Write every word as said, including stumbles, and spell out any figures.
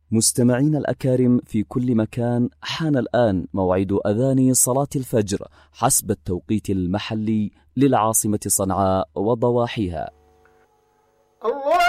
مستمعين الأكارم في كل مكان، حان الآن موعد أذان صلاة الفجر حسب التوقيت المحلي للعاصمة صنعاء وضواحيها. الله